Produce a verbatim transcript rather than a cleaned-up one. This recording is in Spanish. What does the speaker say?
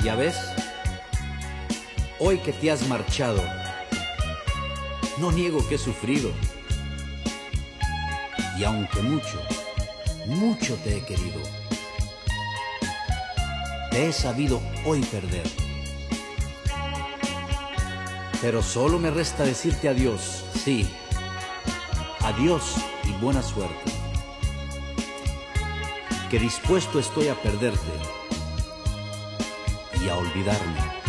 Ya ves, hoy que te has marchado, no niego que he sufrido. Y aunque mucho, mucho te he querido, te he sabido hoy perder. Pero solo me resta decirte adiós, sí, adiós y buena suerte. Que dispuesto estoy a perderte y a olvidarme.